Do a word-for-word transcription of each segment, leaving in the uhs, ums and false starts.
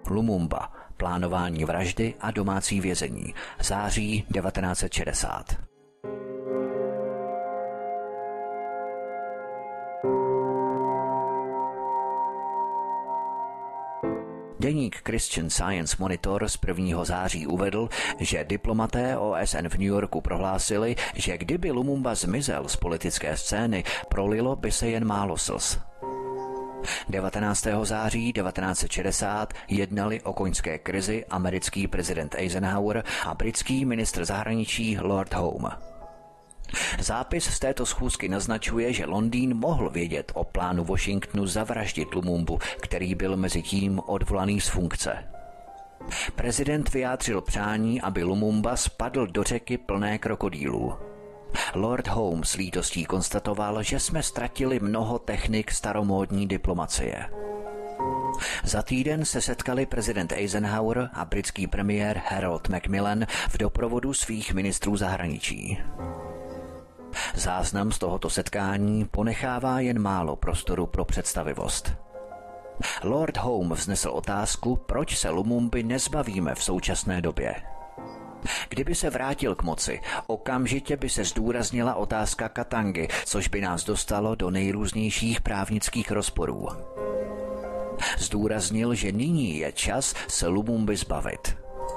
Lumumba, plánování vraždy a domácí vězení, září devatenáct set šedesát. Deník Christian Science Monitor z prvního září uvedl, že diplomaté O S N v New Yorku prohlásili, že kdyby Lumumba zmizel z politické scény, prolilo by se jen málo slz. devatenáctého září devatenáct set šedesát jednali o koňské krizi americký prezident Eisenhower a britský ministr zahraničí Lord Home. Zápis z této schůzky naznačuje, že Londýn mohl vědět o plánu Washingtonu zavraždit Lumumbu, který byl mezitím odvolaný z funkce. Prezident vyjádřil přání, aby Lumumba spadl do řeky plné krokodýlů. Lord Home s lítostí konstatoval, že jsme ztratili mnoho technik staromódní diplomacie. Za týden se setkali prezident Eisenhower a britský premiér Harold Macmillan v doprovodu svých ministrů zahraničí. Záznam z tohoto setkání ponechává jen málo prostoru pro představivost. Lord Home vznesl otázku, proč se Lumumby nezbavíme v současné době. Kdyby se vrátil k moci, okamžitě by se zdůraznila otázka Katangy, což by nás dostalo do nejrůznějších právnických rozporů. Zdůraznil, že nyní je čas se Lumumby zbavit.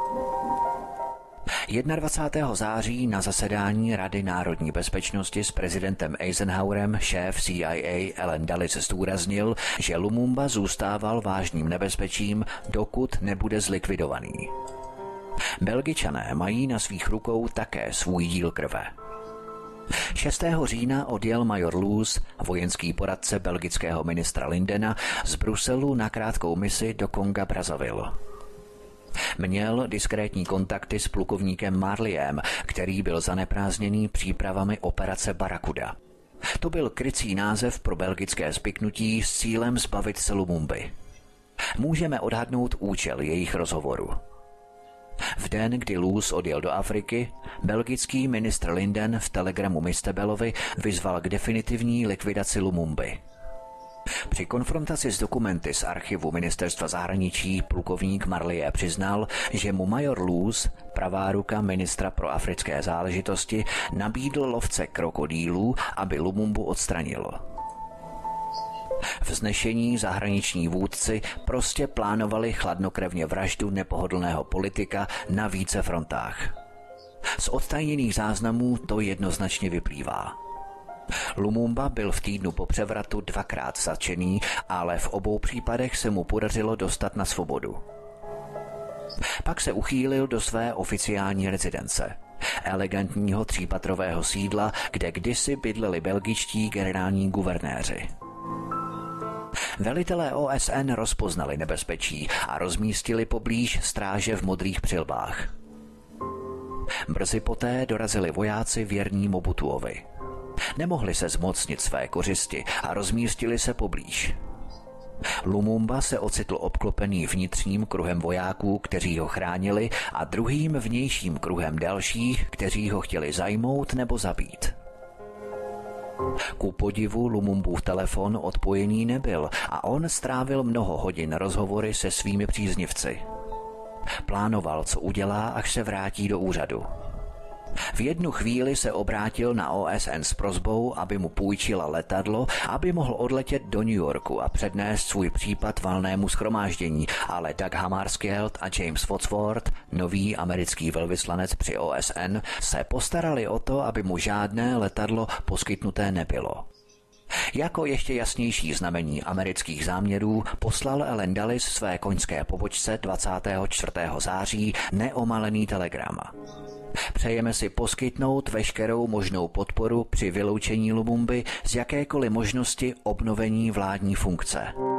dvacátého prvního září na zasedání Rady národní bezpečnosti s prezidentem Eisenhowerem šéf C I A Allen Dulles zdůraznil, že Lumumba zůstával vážným nebezpečím, dokud nebude zlikvidovaný. Belgičané mají na svých rukou také svůj díl krve. šestého října odjel major Loos, vojenský poradce belgického ministra Lindena, z Bruselu na krátkou misi do Konga Brazzaville. Měl diskrétní kontakty s plukovníkem Marleyem, který byl zaneprázdněný přípravami operace Barakuda. To byl krycí název pro belgické spiknutí s cílem zbavit se Lumumby. Můžeme odhadnout účel jejich rozhovoru. V den, kdy Loos odjel do Afriky, belgický ministr Linden v telegramu Mistebelovi vyzval k definitivní likvidaci Lumumby. Při konfrontaci s dokumenty z archivu ministerstva zahraničí plukovník Marley přiznal, že mu major Loos, pravá ruka ministra pro africké záležitosti, nabídl lovce krokodýlů, aby Lumumbu odstranil. Vznešení zahraniční vůdci prostě plánovali chladnokrevně vraždu nepohodlného politika na více frontách. Z odtajněných záznamů to jednoznačně vyplývá. Lumumba byl v týdnu po převratu dvakrát zatčený, ale v obou případech se mu podařilo dostat na svobodu. Pak se uchýlil do své oficiální rezidence, elegantního třípatrového sídla, kde kdysi bydleli belgičtí generální guvernéři. Velitelé O S N rozpoznali nebezpečí a rozmístili poblíž stráže v modrých přilbách. Brzy poté dorazili vojáci věrní Mobutuovi. Nemohli se zmocnit své kořisti a rozmístili se poblíž. Lumumba se ocitl obklopený vnitřním kruhem vojáků, kteří ho chránili, a druhým vnějším kruhem dalších, kteří ho chtěli zajmout nebo zabít. Ku podivu Lumumbův telefon odpojený nebyl a on strávil mnoho hodin rozhovory se svými příznivci. Plánoval, co udělá, až se vrátí do úřadu. V jednu chvíli se obrátil na O S N s prosbou, aby mu půjčila letadlo, aby mohl odletět do New Yorku a přednést svůj případ valnému shromáždění, ale Doug Hammarskjöld a James Wadsworth, nový americký velvyslanec při O S N, se postarali o to, aby mu žádné letadlo poskytnuté nebylo. Jako ještě jasnější znamení amerických záměrů poslal Allen Dulles své koňské pobočce dvacátého čtvrtého září neomalený telegram. Přejeme si poskytnout veškerou možnou podporu při vyloučení Lumumby z jakékoliv možnosti obnovení vládní funkce.